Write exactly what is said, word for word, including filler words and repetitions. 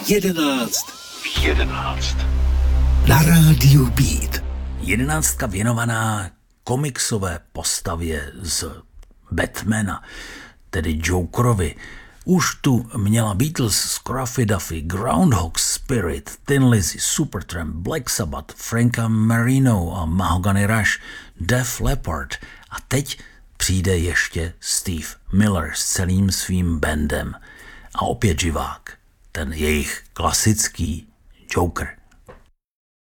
Jedenáct. Jedenáct. Na rádiu Beat. Jedenáctka věnovaná komiksové postavě z Batmana, tedy Jokerovi. Už tu měla Beatles, Scruffy Duffy, Groundhog Spirit, Thin Lizzy, Supertramp, Black Sabbath, Franka Marino a Mahogany Rush, Def Leppard a teď přijde ještě Steve Miller s celým svým bandem a opět živák, ten jejich klasický Joker.